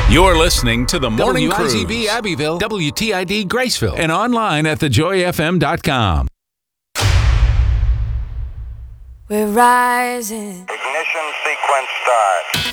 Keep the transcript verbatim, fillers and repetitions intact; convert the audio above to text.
You're listening to the Morning W I Cruise. Z B Abbeville, W T I D Graceville, And online at the joy f m dot com. We're rising. Ignition sequence start.